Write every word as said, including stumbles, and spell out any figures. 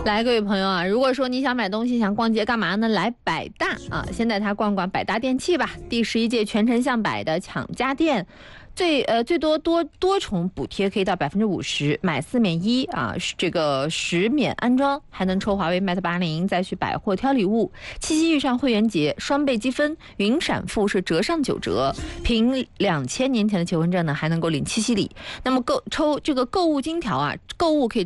来，各位朋友啊，如果说你想买东西，想逛街干嘛呢？来百大啊，先带他逛逛百大电器吧。第十一届全程向百的抢家电。最呃最多多多重补贴可以到百分之五十，买四免一啊，这个十免安装，还能抽华为 Mate 八零，再去百货挑礼物。七夕遇上会员节，双倍积分，云闪付是折上九折，凭两千年前的结婚证呢，还能够领七夕礼。那么购抽这个购物金条啊，购物可以